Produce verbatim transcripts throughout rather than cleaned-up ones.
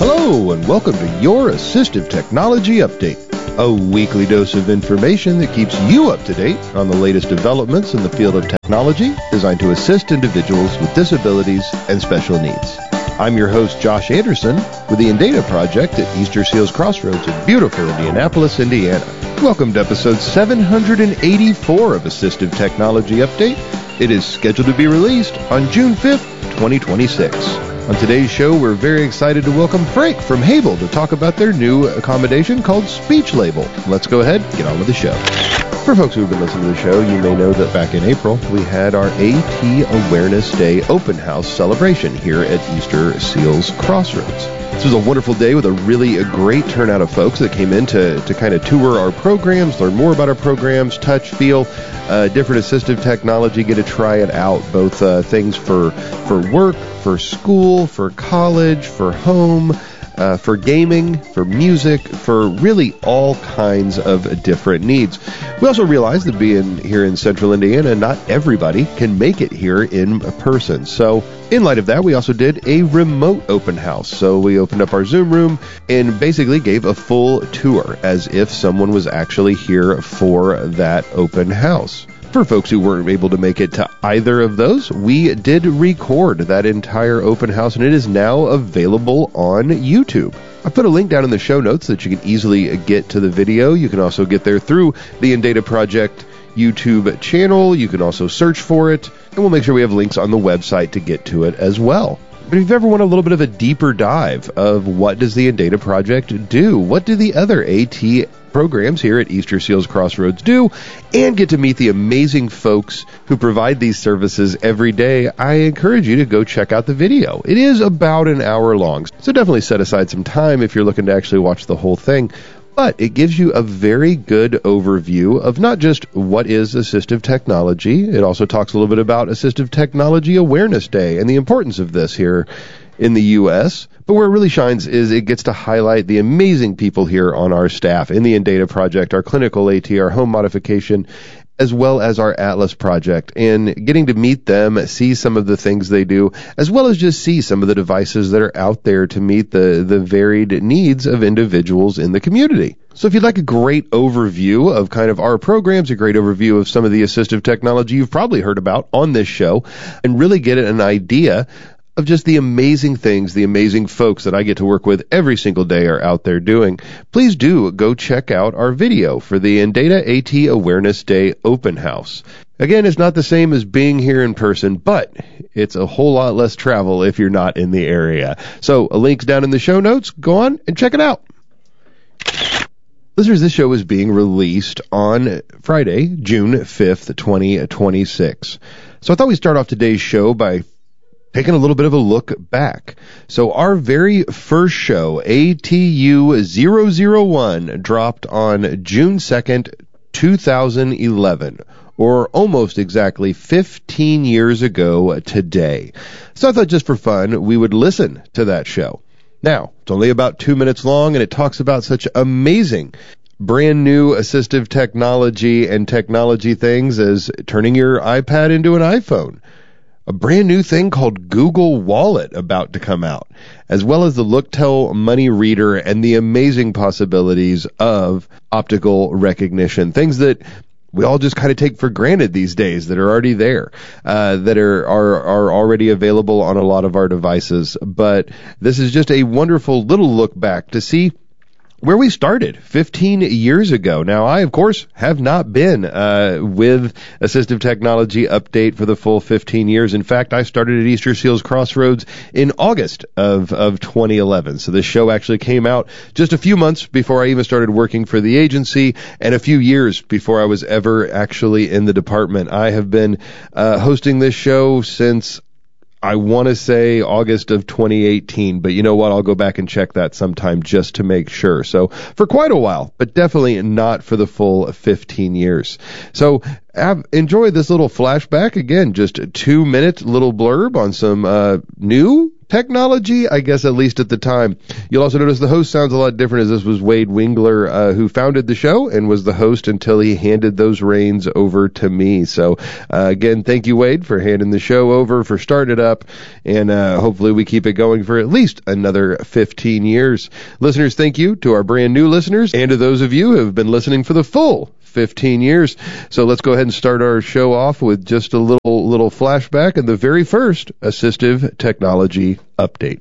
Hello, and welcome to your Assistive Technology Update, a weekly dose of information that keeps you up to date on the latest developments in the field of technology designed to assist individuals with disabilities and special needs. I'm your host, Josh Anderson, with the Indata Project at Easter Seals Crossroads in beautiful Indianapolis, Indiana. Welcome to episode seven hundred eighty-four of Assistive Technology Update. It is scheduled to be released on June fifth, twenty twenty-six. On today's show, we're very excited to welcome Frank from Hable to talk about their new accommodation called Speech Label. Let's go ahead and get on with the show. For folks who have been listening to the show, you may know that back in April, we had our AT Awareness Day open house celebration here at Easter Seals Crossroads. This was a wonderful day with a really a great turnout of folks that came in to, to kind of tour our programs, learn more about our programs, touch, feel, uh, different assistive technology, get to try it out, both uh, things for, for work, for school, for college, for home, Uh, for gaming, for music, for really all kinds of different needs. We also realized that being here in central Indiana, not everybody can make it here in person. So in light of that, we also did a remote open house. So we opened up our Zoom room and basically gave a full tour as if someone was actually here for that open house. For folks who weren't able to make it to either of those, we did record that entire open house, and it is now available on YouTube. I put a link down in the show notes that you can easily get to the video. You can also get there through the Indata Project YouTube channel. You can also search for it, and we'll make sure we have links on the website to get to it as well. But if you've ever wanted a little bit of a deeper dive of what does the Indata Project do, what do the other AT programs here at Easter Seals Crossroads do, and get to meet the amazing folks who provide these services every day, I encourage you to go check out the video. It is about an hour long, so definitely set aside some time if you're looking to actually watch the whole thing. But it gives you a very good overview of not just what is assistive technology. It also talks a little bit about Assistive Technology Awareness Day and the importance of this here in the U S. But where it really shines is it gets to highlight the amazing people here on our staff in the Indata Project, our clinical AT, our home modification, as well as our Atlas project, and getting to meet them, see some of the things they do, as well as just see some of the devices that are out there to meet the, the varied needs of individuals in the community. So if you'd like a great overview of kind of our programs, a great overview of some of the assistive technology you've probably heard about on this show, and really get an idea of just the amazing things, the amazing folks that I get to work with every single day are out there doing, please do go check out our video for the Indata AT Awareness Day Open House. Again, it's not the same as being here in person, but it's a whole lot less travel if you're not in the area. So a link's down in the show notes. Go on and check it out. Listeners, this show is being released on Friday, June fifth, twenty twenty-six. So I thought we'd start off today's show by taking a little bit of a look back. So our very first show, A T U zero zero one, dropped on June second, two thousand eleven, or almost exactly fifteen years ago today. So I thought just for fun, we would listen to that show. Now, it's only about two minutes long, and it talks about such amazing brand new assistive technology and technology things as turning your iPad into an iPhone, a brand new thing called Google Wallet about to come out, as well as the Looktel Money Reader and the amazing possibilities of optical recognition, things that we all just kind of take for granted these days that are already there, uh, that are, are, are already available on a lot of our devices. But this is just a wonderful little look back to see where we started fifteen years ago. Now, I, of course, have not been uh, with Assistive Technology Update for the full fifteen years. In fact, I started at Easter Seals Crossroads in August of, of twenty eleven. So this show actually came out just a few months before I even started working for the agency and a few years before I was ever actually in the department. I have been uh, hosting this show since I want to say August of twenty eighteen, but you know what? I'll go back and check that sometime just to make sure. So for quite a while, but definitely not for the full fifteen years. So have, enjoy this little flashback. Again, just a two minute little blurb on some uh, new technology, I guess, at least at the time. You'll also notice the host sounds a lot different, as this was Wade Wingler, uh, who founded the show and was the host until he handed those reins over to me. So, uh, again, thank you, Wade, for handing the show over, for starting it up, and uh, hopefully we keep it going for at least another fifteen years. Listeners, thank you to our brand new listeners and to those of you who have been listening for the full fifteen years. So let's go ahead and start our show off with just a little little flashback and the very first assistive technology update.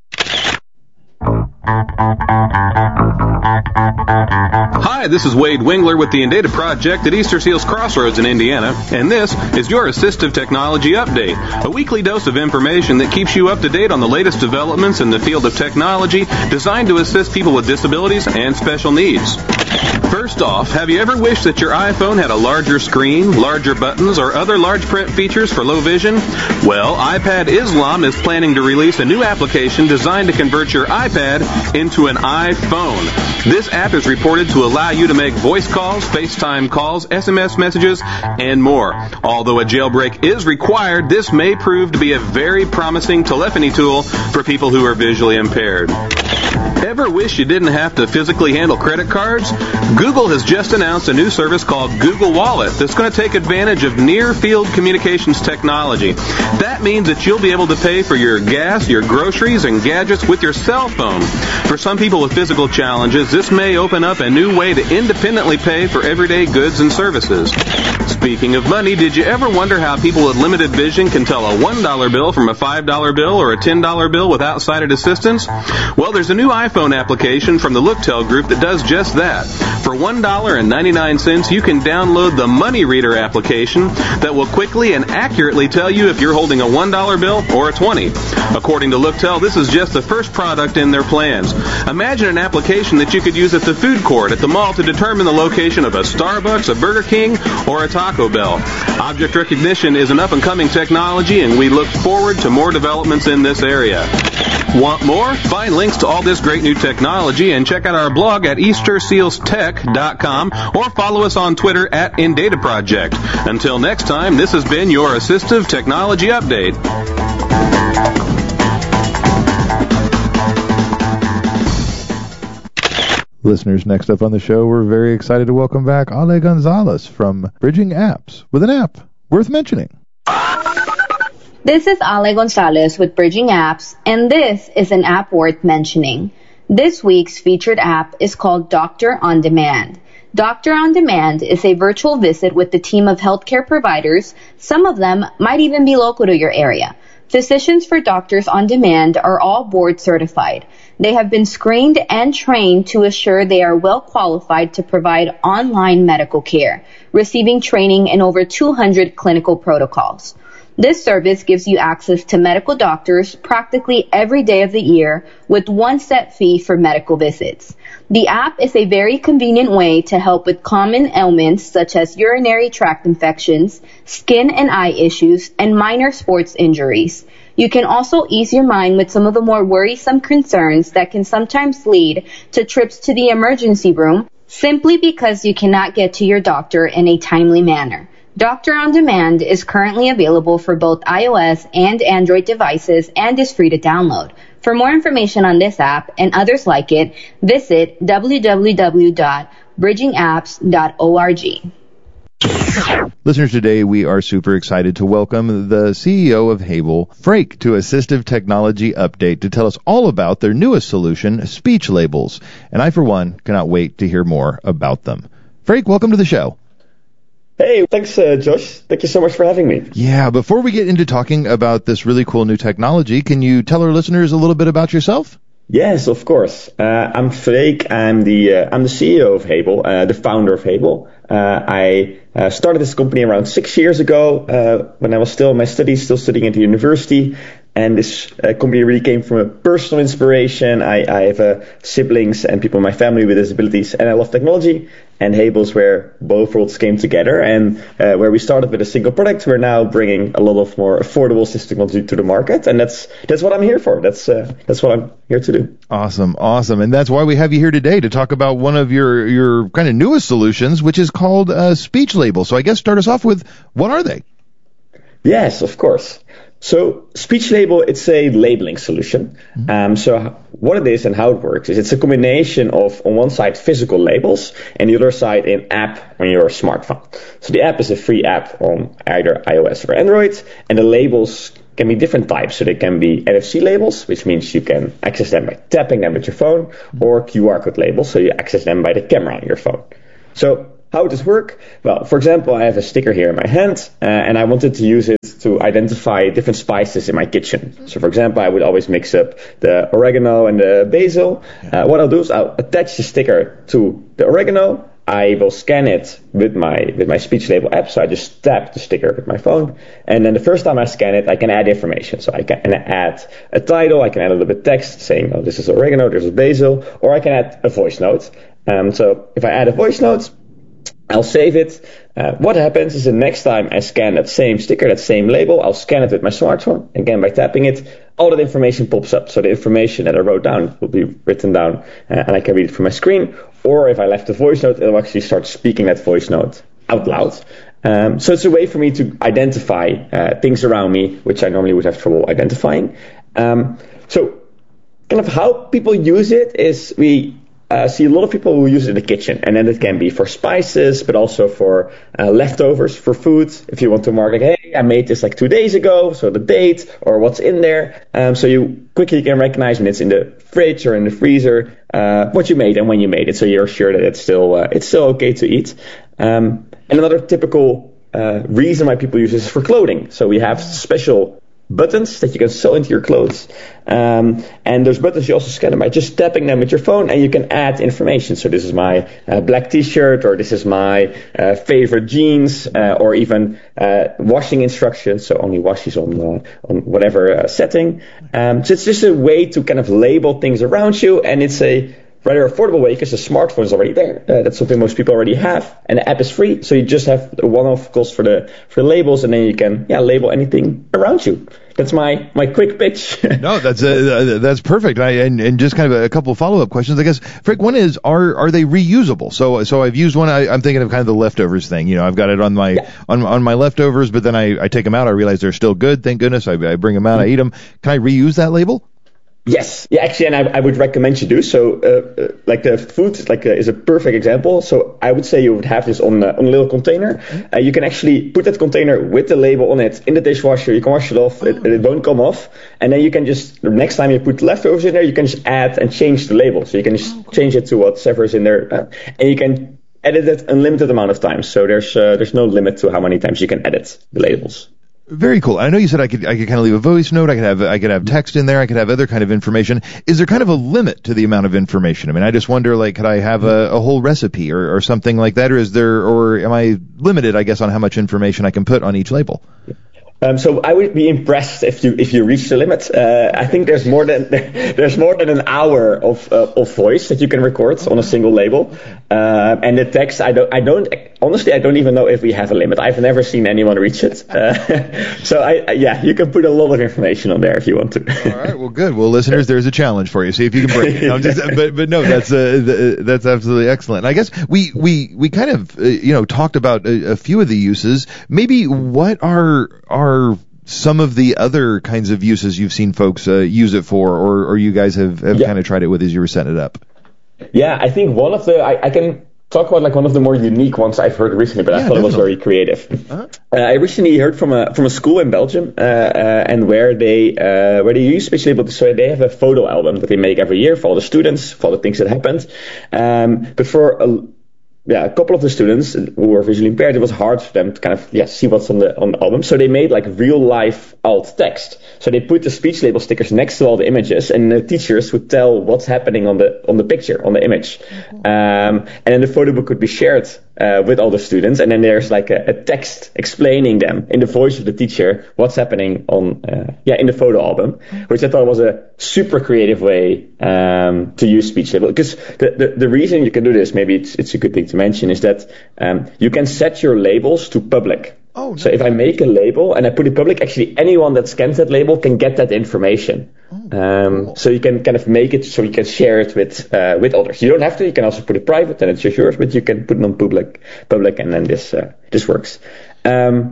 Hi, this is Wade Wingler with the Indata Project at Easter Seals Crossroads in Indiana, and this is your Assistive Technology Update, a weekly dose of information that keeps you up to date on the latest developments in the field of technology designed to assist people with disabilities and special needs. First off, have you ever wished that your iPhone had a larger screen, larger buttons, or other large print features for low vision? Well, iPad Islam is planning to release a new application designed to convert your iPad into an iPhone. This app is reported to allow you to make voice calls, FaceTime calls, S M S messages, and more. Although a jailbreak is required, this may prove to be a very promising telephony tool for people who are visually impaired. Ever wish you didn't have to physically handle credit cards? Google has just announced a new service called Google Wallet that's going to take advantage of near-field communications technology. That means that you'll be able to pay for your gas, your groceries, and gadgets with your cell phone. For some people with physical challenges, this may open up a new way to independently pay for everyday goods and services. Speaking of money, did you ever wonder how people with limited vision can tell a one dollar bill from a five dollar bill or a ten dollar bill without sighted assistance? Well, there's a new iPhone application from the Looktel Group that does just that. For one dollar and ninety-nine cents, you can download the Money Reader application that will quickly and accurately tell you if you're holding a one dollar bill or a twenty. According to Looktel, this is just the first product in their plans. Imagine an application that you could use at the food court at the mall to determine the location of a Starbucks, a Burger King, or a Taco Bell. Object recognition is an up-and-coming technology, and we look forward to more developments in this area. Want more? Find links to all this great new technology and check out our blog at easter seals tech dot com or follow us on Twitter at Indata Project. Until next time, this has been your Assistive Technology Update. Listeners, next up on the show, we're very excited to welcome back Ale Gonzalez from Bridging Apps with an app worth mentioning. This is Ale Gonzalez with Bridging Apps, and this is an app worth mentioning. This week's featured app is called Doctor on Demand. Doctor on Demand is a virtual visit with the team of healthcare providers. Some of them might even be local to your area. Physicians for Doctors on Demand are all board certified. They have been screened and trained to assure they are well qualified to provide online medical care, receiving training in over two hundred clinical protocols. This service gives you access to medical doctors practically every day of the year with one set fee for medical visits. The app is a very convenient way to help with common ailments such as urinary tract infections, skin and eye issues, and minor sports injuries. You can also ease your mind with some of the more worrisome concerns that can sometimes lead to trips to the emergency room simply because you cannot get to your doctor in a timely manner. Doctor on Demand is currently available for both iOS and Android devices and is free to download. For more information on this app and others like it, visit w w w dot bridging apps dot org. Listeners, today we are super excited to welcome the C E O of Hable, Freek, to Assistive Technology Update to tell us all about their newest solution, speech labels. And I, for one, cannot wait to hear more about them. Freek, welcome to the show. Hey, thanks, uh, Josh. Thank you so much for having me. Yeah, before we get into talking about this really cool new technology, can you tell our listeners a little bit about yourself? Yes, of course. Uh, I'm Freek. I'm the uh, I'm the C E O of Hable, uh, the founder of Hable. Uh, I uh, started this company around six years ago uh, when I was still in my studies, still studying at the university. And this uh, company really came from a personal inspiration. I, I have uh, siblings and people in my family with disabilities, and I love technology. And Hable's where both worlds came together, and uh, where we started with a single product, we're now bringing a lot of more affordable system technology to the market, and that's that's what I'm here for. That's uh, that's what I'm here to do. Awesome, awesome, and that's why we have you here today to talk about one of your your kind of newest solutions, which is called uh, Speech Label. So I guess start us off with, what are they? Yes, of course. So Speech Label, it's a labeling solution. Mm-hmm. Um, so what it is and how it works is it's a combination of, on one side, physical labels, and the other side, an app on your smartphone. So the app is a free app on either iOS or Android, and the labels can be different types. So they can be N F C labels, which means you can access them by tapping them with your phone, or Q R code labels, so you access them by the camera on your phone. So how does this work? Well, for example, I have a sticker here in my hand, uh, and I wanted to use it to identify different spices in my kitchen. So, for example, I would always mix up the oregano and the basil. Uh, what I'll do is I'll attach the sticker to the oregano. I will scan it with my with my Speech Label app. So I just tap the sticker with my phone, and then the first time I scan it, I can add information. So I can add a title, I can add a little bit of text saying, "Oh, this is oregano, this is basil," or I can add a voice note. Um, so if I add a voice note, I'll save it. Uh, what happens is the next time I scan that same sticker, that same label, I'll scan it with my smartphone. Again, by tapping it, all that information pops up. So the information that I wrote down will be written down, uh, and I can read it from my screen. Or if I left a voice note, it'll actually start speaking that voice note out loud. Um, so it's a way for me to identify uh, things around me, which I normally would have trouble identifying. Um, so kind of how people use it is we Uh, see a lot of people who use it in the kitchen, and then it can be for spices, but also for uh, leftovers for food. If you want to mark like, hey, I made this like two days ago, so the date or what's in there. Um, so you quickly can recognize when it's in the fridge or in the freezer, uh, what you made and when you made it, so you're sure that it's still uh, it's still okay to eat. Um, and another typical uh, reason why people use this is for clothing. So we have special buttons that you can sew into your clothes, um, and those buttons you also scan them by just tapping them with your phone, and you can add information. So this is my uh, black t-shirt, or this is my uh, favorite jeans, uh, or even uh, washing instructions, so only washes on uh, on whatever uh, setting. Um, so it's just a way to kind of label things around you, and it's a rather affordable way because the smartphone is already there. Uh, that's something most people already have, and the app is free, so you just have a one-off cost for the for the labels, and then you can yeah label anything around you. That's my my quick pitch. No, that's uh, that's perfect. I, and and just kind of a couple of follow-up questions, I guess. Frank, one is, are are they reusable? So so I've used one. I, I'm thinking of kind of the leftovers thing. You know, I've got it on my yeah. on on my leftovers, but then I, I take them out. I realize they're still good. Thank goodness. I, I bring them out. Mm-hmm. I eat them. Can I reuse that label? Yes, yeah, actually, and I, I would recommend you do so. Uh, uh, like the food, like uh, is a perfect example. So I would say you would have this on uh, on a little container. Uh, you can actually put that container with the label on it in the dishwasher. You can wash it off; it, it won't come off. And then you can just the next time you put leftovers in there, you can just add and change the label. So you can just change it to whatever is in there, uh, and you can edit it unlimited amount of times. So there's uh, there's no limit to how many times you can edit the labels. Very cool. I know you said I could I could kind of leave a voice note. I could have I could have text in there. I could have other kind of information. Is there kind of a limit to the amount of information? I mean, I just wonder, like, could I have a, a whole recipe or, or something like that, or is there, or am I limited, I guess, on how much information I can put on each label? Um, so I would be impressed if you if you reach the limit. Uh, I think there's more than there's more than an hour of uh, of voice that you can record on a single label, uh, and the text I don't I don't honestly I don't even know if we have a limit. I've never seen anyone reach it. Uh, so I yeah you can put a lot of information on there if you want to. All right, well, good. Well, listeners, there's a challenge for you. See if you can break it. No, just, but but no, that's uh, that's absolutely excellent. I guess we we we kind of uh, you know talked about a, a few of the uses. Maybe what are are some of the other kinds of uses you've seen folks uh, use it for, or, or you guys have, have yeah. kind of tried it with as you were setting it up? Yeah, I think one of the, I, I can talk about like one of the more unique ones I've heard recently, but yeah, I thought definitely. It was very creative. Uh-huh. Uh, I recently heard from a from a school in Belgium, uh, uh, and where they uh, where they use Speech Label, so they have a photo album that they make every year for all the students, for all the things that happened. Um, but for a Yeah, a couple of the students who were visually impaired, it was hard for them to kind of yeah see what's on the on the album. So they made like real life alt text. So they put the Speech Label stickers next to all the images, and the teachers would tell what's happening on the on the picture, on the image. Um, and then the photo book could be shared uh, with all the students, and then there's like a, a text explaining them in the voice of the teacher what's happening on uh, yeah in the photo album, which I thought was a super creative way um, to use Speech Label. Because the, the the reason you can do this, maybe it's it's a good thing to mention, is that um, you can set your labels to public. Oh, nice. So if I make a label and I put it public, actually anyone that scans that label can get that information. Oh, um, cool. So you can kind of make it so you can share it with uh, with others. You don't have to. You can also put it private, and it's just yours. But you can put it on public, public, and then this uh, this works. Um,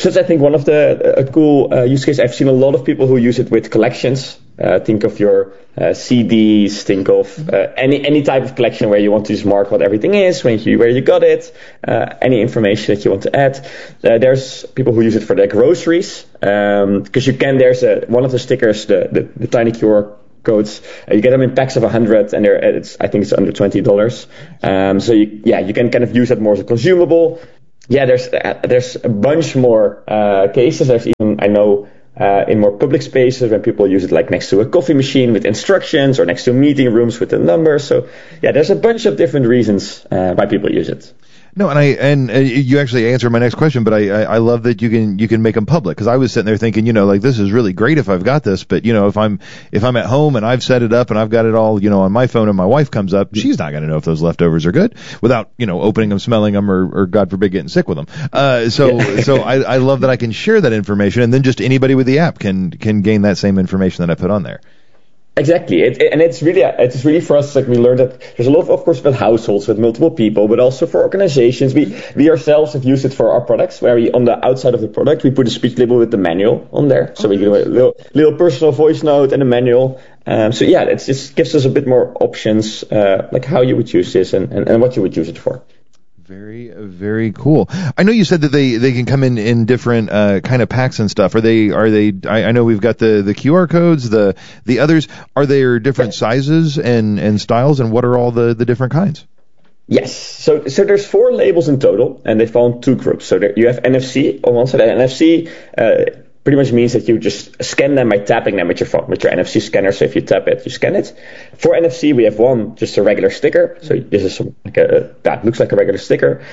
so that's, I think, one of the uh, cool uh, use cases. I've seen a lot of people who use it with collections. Uh, think of your uh, C Ds, think of uh, any any type of collection where you want to mark what everything is, when you, where you got it, uh, any information that you want to add. Uh, there's people who use it for their groceries, because um, you can, there's a, one of the stickers, the, the, the tiny Q R codes, uh, you get them in packs of one hundred, and they're, it's, I think it's under twenty dollars. Um, so you, yeah, you can kind of use that more as a consumable. Yeah, there's uh, there's a bunch more uh, cases. There's even, I know, Uh, in more public spaces when people use it, like next to a coffee machine with instructions, or next to meeting rooms with the numbers. So yeah, there's a bunch of different reasons uh, why people use it. No, and I and uh, you actually answered my next question, but I, I, I love that you can you can make them public, because I was sitting there thinking, you know, like, this is really great if I've got this, but you know, if I'm if I'm at home and I've set it up and I've got it all, you know, on my phone, and my wife comes up, she's not going to know if those leftovers are good without, you know, opening them, smelling them, or, or God forbid getting sick with them. Uh, so so I, I love that I can share that information, and then just anybody with the app can can gain that same information that I put on there. Exactly, it, it, and it's really it's really for us, like, we learned that there's a lot of, of course, with households with multiple people, but also for organizations. We we ourselves have used it for our products, where we, on the outside of the product, we put a speech label with the manual on there, so we do a little little personal voice note and a manual. Um, so yeah, it just gives us a bit more options, uh, like how you would use this and, and, and what you would use it for. Very, very cool. I know you said that they, they can come in, in different uh, kind of packs and stuff. Are they? Are they? I, I know we've got the, the Q R codes, the the others. Are there different sizes and, and styles, and what are all the, the different kinds? Yes. So so there's four labels in total, and they fall in two groups. So there, you have N F C on one side. N F C uh, pretty much means that you just scan them by tapping them with your phone, with your N F C scanner. So if you tap it, you scan it. For N F C, we have one, just a regular sticker. So this is some, like a, that looks like a regular sticker.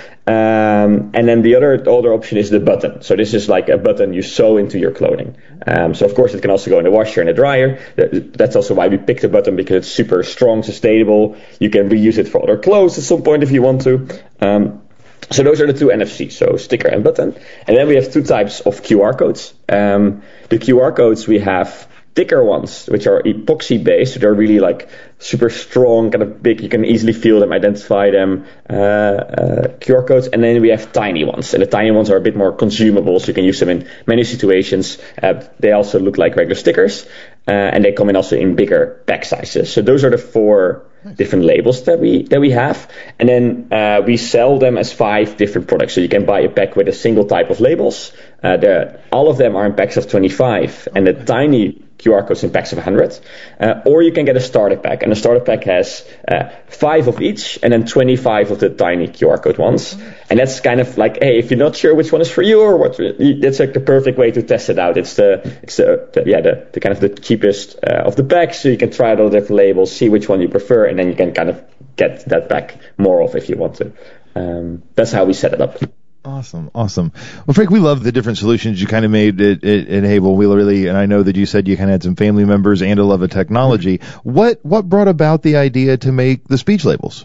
Um, and then the other, the other option is the button. So this is like a button you sew into your clothing. Um, so of course it can also go in the washer and the dryer. That's also why we picked the button, because it's super strong, sustainable. You can reuse it for other clothes at some point if you want to. Um, So those are the two N F Cs, so sticker and button. And then we have two types of Q R codes. Um, the Q R codes, we have thicker ones, which are epoxy based. So they're really like super strong, kind of big. You can easily feel them, identify them, uh, uh, Q R codes. And then we have tiny ones. And the tiny ones are a bit more consumable, so you can use them in many situations. Uh, they also look like regular stickers. Uh, and they come in also in bigger pack sizes. So those are the four different labels that we that we have, and then uh, we sell them as five different products. So you can buy a pack with a single type of labels. Uh, the, all of them are in packs of twenty-five, and the tiny Q R codes in packs of one hundred. Uh, or you can get a starter pack, and a starter pack has uh, five of each, and then twenty-five of the tiny Q R code ones. And that's kind of like, hey, if you're not sure which one is for you, or what, that's like the perfect way to test it out. It's the it's the, the yeah the, the kind of the cheapest uh, of the packs, so you can try out all the different labels, see which one you prefer, and then you can kind of get that pack more of if you want to. Um, that's how we set it up. Awesome, awesome. Well, Frank, we love the different solutions you kind of made at, at, at Hable. We really, and I know that you said you kind of had some family members and a love of technology. What what brought about the idea to make the speech labels?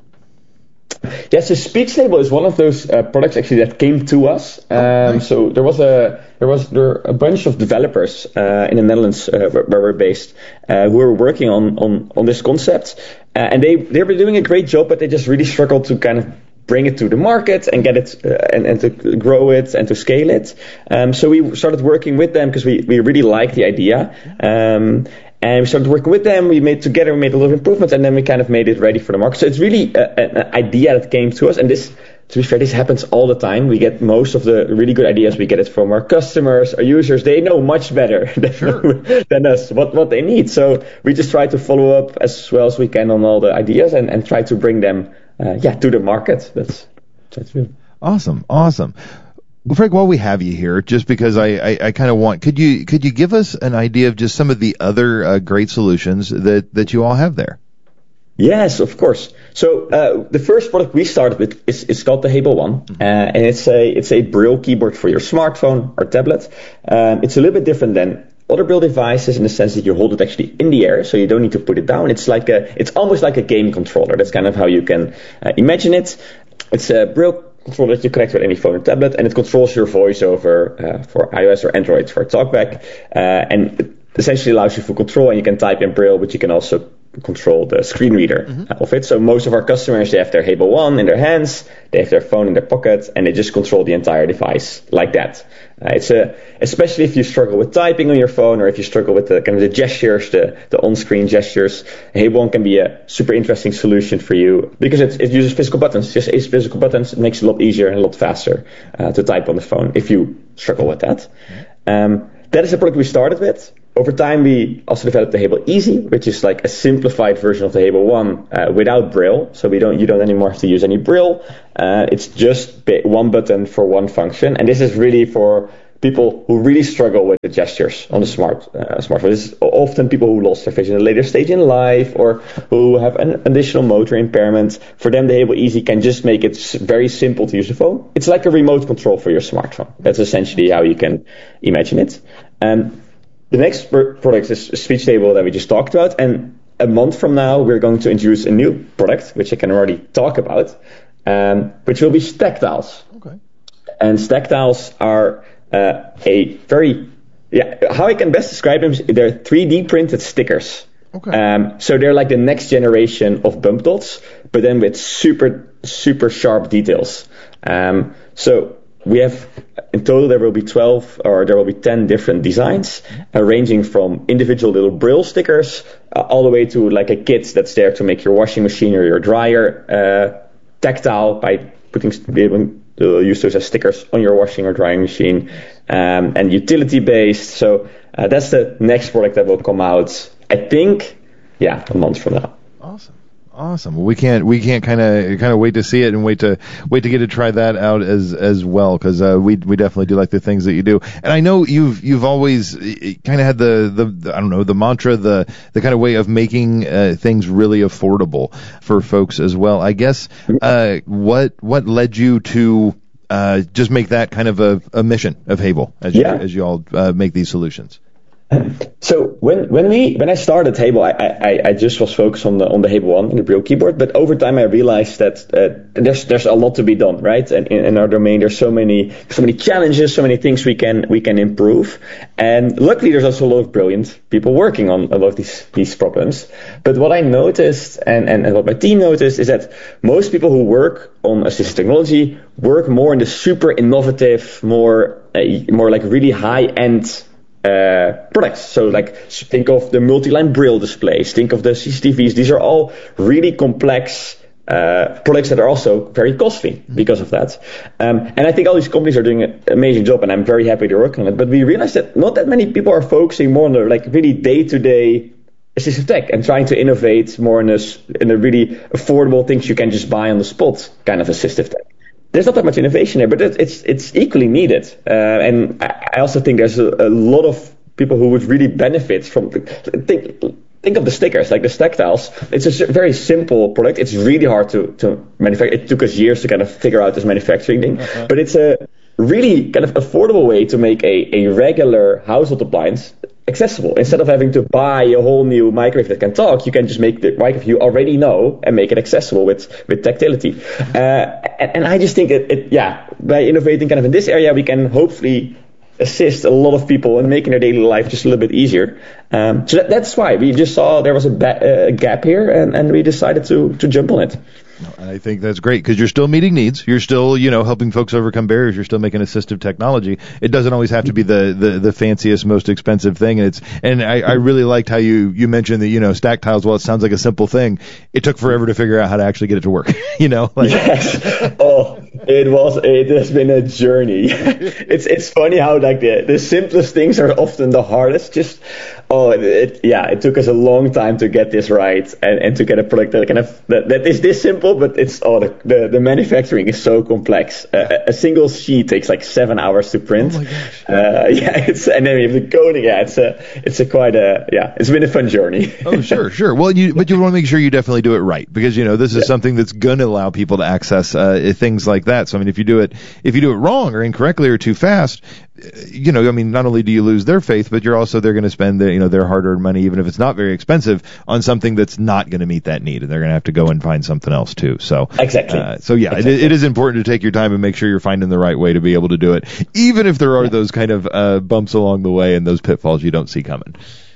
Yes, the speech label is one of those uh, products actually that came to us. Um, oh, nice. So there was a there was there were a bunch of developers uh, in the Netherlands uh, where, where we're based uh, who were working on on on this concept, uh, and they they were doing a great job, but they just really struggled to kind of bring it to the market and get it uh, and, and to grow it and to scale it. Um, so we started working with them because we, we really liked the idea. Um, and we started working with them. We made together, we made a lot of improvements, and then we kind of made it ready for the market. So it's really a, an idea that came to us. And this, to be fair, this happens all the time. We get most of the really good ideas. We get it from our customers, our users. They know much better than, sure. than us what, what they need. So we just try to follow up as well as we can on all the ideas and, and try to bring them Uh, yeah, to the market. That's that's real. Awesome, awesome. Well, Frank, while we have you here, just because I, I, I kind of want, could you could you give us an idea of just some of the other uh, great solutions that, that you all have there? Yes, of course. So uh, the first product we started with is, is called the Hable One, mm-hmm. uh, and it's a it's a Braille keyboard for your smartphone or tablet. Um, it's a little bit different than other Braille devices in the sense that you hold it actually in the air, so you don't need to put it down. It's like a, it's almost like a game controller. That's kind of how you can uh, imagine it. It's a Braille controller that you connect with any phone or tablet, and it controls your voice over uh, for iOS or Android for TalkBack, uh, and it essentially allows you full control, and you can type in Braille, but you can also control the screen reader Mm-hmm. of it. So most of our customers, they have their Hable One in their hands, they have their phone in their pocket, and they just control the entire device like that. Uh, it's a, especially if you struggle with typing on your phone, or if you struggle with the kind of the gestures, the, the on-screen gestures, Hable One can be a super interesting solution for you because it, it uses physical buttons. Just eight physical buttons, it makes it a lot easier and a lot faster uh, to type on the phone if you struggle with that. Um, that is a product we started with. Over time, we also developed the Hable Easy, which is like a simplified version of the Hable One uh, without Braille. So we don't, you don't anymore have to use any Braille. Uh, it's just one button for one function, and this is really for people who really struggle with the gestures on the smart uh, smartphone. This is often people who lost their vision at a later stage in life, or who have an additional motor impairment. For them, the Hable Easy can just make it very simple to use the phone. It's like a remote control for your smartphone. That's essentially how you can imagine it. Um, The next product is SpeechTable that we just talked about, and a month from now we're going to introduce a new product, which I can already talk about, um, which will be Stactiles. Okay. And Stactiles are uh, a very, yeah, how I can best describe them is they're three D printed stickers. Okay. Um, so they're like the next generation of bump dots, but then with super, super sharp details. Um, so we have, in total, there will be twelve, or there will be ten different designs, uh, ranging from individual little Braille stickers, uh, all the way to like a kit that's there to make your washing machine or your dryer uh, tactile by putting, be able to use those as stickers on your washing or drying machine, um, and utility based. So uh, that's the next product that will come out, I think, yeah, a month from now. Awesome. Awesome. Well, we can't we can't kind of kind of wait to see it and wait to wait to get to try that out as as well, because uh, we we definitely do like the things that you do. And I know you've you've always kind of had the, the the I don't know the mantra the the kind of way of making uh, things really affordable for folks as well. I guess uh, what what led you to uh, just make that kind of a, a mission of Hable as yeah. you as you all uh, make these solutions? So when when we when I started Hable, I, I, I just was focused on the on the Hable One and the Braille keyboard. But over time, I realized that uh, there's there's a lot to be done, right? And in, in our domain, there's so many so many challenges, so many things we can we can improve. And luckily, there's also a lot of brilliant people working on a lot of these these problems. But what I noticed, and, and, and what my team noticed, is that most people who work on assistive technology work more in the super innovative, more uh, more like really high end Uh, products. So like think of the multi-line Braille displays, think of the C C T Vs. These are all really complex uh, products that are also very costly because of that. Um, and I think all these companies are doing an amazing job, and I'm very happy they're working on it. But we realized that not that many people are focusing more on the like really day-to-day assistive tech and trying to innovate more in a, in a really affordable things you can just buy on the spot kind of assistive tech. There's not that much innovation there, but it's it's equally needed. Uh, and I also think there's a, a lot of people who would really benefit from. Think think of the stickers, like the Stactiles. It's a very simple product. It's really hard to to manufacture. It took us years to kind of figure out this manufacturing thing, uh-huh. But it's a really kind of affordable way to make a, a regular household appliance accessible. Instead of having to buy a whole new microwave that can talk, you can just make the microwave you already know and make it accessible with, with tactility. Uh, and, and I just think it, it, yeah, by innovating kind of in this area, we can hopefully assist a lot of people in making their daily life just a little bit easier. Um, so that, that's why we just saw there was a, ba- a gap here, and, and we decided to, to jump on it. And I think that's great because you're still meeting needs. You're still, you know, helping folks overcome barriers. You're still making assistive technology. It doesn't always have to be the, the, the fanciest, most expensive thing. And it's, and I, I really liked how you, you mentioned that, you know, Stactiles, well, it sounds like a simple thing. It took forever to figure out how to actually get it to work, you know? Like, yes. Oh, it was, it has been a journey. It's, it's funny how like the, the simplest things are often the hardest. Just, oh, it, it, yeah, it took us a long time to get this right and, and to get a product that kind of, that, that is this simple, but it's, oh, the, the, the manufacturing is so complex. Uh, a single sheet takes like seven hours to print. Oh my gosh. Uh, yeah, it's, and then you have the coding. Yeah, it's a, it's a quite a, yeah, it's been a fun journey. Oh, sure, sure. Well, you, but you want to make sure you definitely do it right because, you know, this is yeah. something that's going to allow people to access, uh, things like that. So, I mean, if you do it, if you do it wrong or incorrectly or too fast, you know, I mean, not only do you lose their faith, but you're also, they're going to spend their, you know, their hard-earned money, even if it's not very expensive, on something that's not going to meet that need, and they're going to have to go and find something else too. So exactly. Uh, so yeah, exactly. It, it is important to take your time and make sure you're finding the right way to be able to do it, even if there are yeah. those kind of uh, bumps along the way and those pitfalls you don't see coming.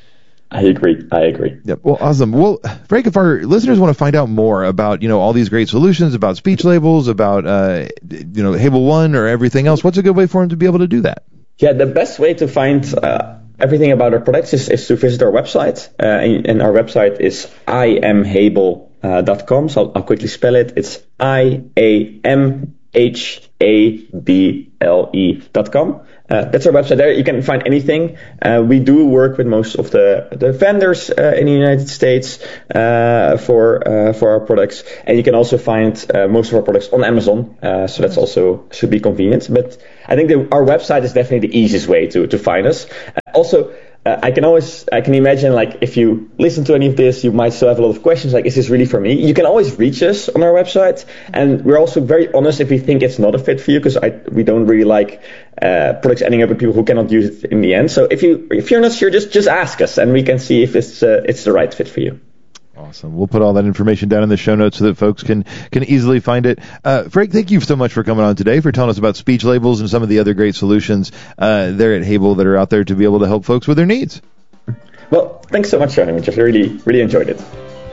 I agree. I agree. Yep. Well, awesome. Well, Frank, if our listeners want to find out more about, you know, all these great solutions, about speech labels, about, uh, you know, Hable One or everything else, what's a good way for them to be able to do that? Yeah, the best way to find uh, everything about our products is, is to visit our website. Uh, and, and our website is I am hable dot com. So I'll, I'll quickly spell it. It's I A M H A B L E dot com. Uh, that's our website. There you can find anything. Uh, we do work with most of the, the vendors uh, in the United States uh, for uh, for our products, and you can also find uh, most of our products on Amazon. Uh, so that's also should be convenient. But I think the, our website is definitely the easiest way to to find us. Uh, also. Uh, I can always, I can imagine, like, if you listen to any of this, you might still have a lot of questions, like, is this really for me? You can always reach us on our website, and we're also very honest if we think it's not a fit for you, because I we don't really like uh, products ending up with people who cannot use it in the end. So if you if you're not sure, just just ask us, and we can see if it's uh, it's the right fit for you. Awesome. We'll put all that information down in the show notes so that folks can, can easily find it. Uh, Frank, thank you so much for coming on today, for telling us about speech labels and some of the other great solutions uh, there at Hable that are out there to be able to help folks with their needs. Well, thanks so much for having me, Jeff. I really, really enjoyed it.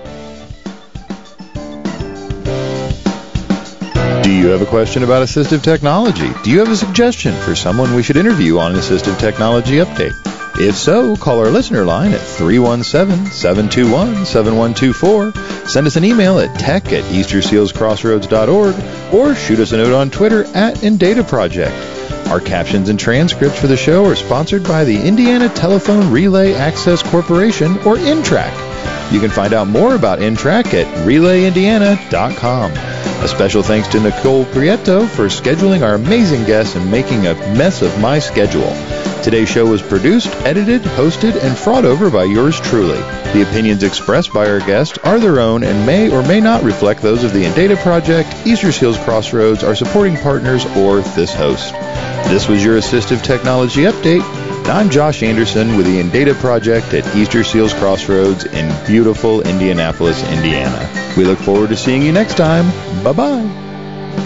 Do you have a question about assistive technology? Do you have a suggestion for someone we should interview on an Assistive Technology Update? If so, call our listener line at three one seven, seven two one, seven one two four, send us an email at tech at easter seals crossroads dot org, or shoot us a note on Twitter at Indata Project. Our captions and transcripts for the show are sponsored by the Indiana Telephone Relay Access Corporation, or I N T R A C. You can find out more about I N T R A C at relay indiana dot com. A special thanks to Nicole Prieto for scheduling our amazing guests and making a mess of my schedule. Today's show was produced, edited, hosted, and fraud over by yours truly. The opinions expressed by our guests are their own and may or may not reflect those of the Indata Project, Easter Seals Crossroads, our supporting partners, or this host. This was your Assistive Technology Update. I'm Josh Anderson with the Indata Project at Easter Seals Crossroads in beautiful Indianapolis, Indiana. We look forward to seeing you next time. Bye-bye.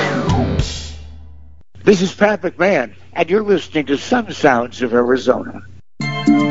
This is Pat McMahon, and you're listening to Some Sounds of Arizona.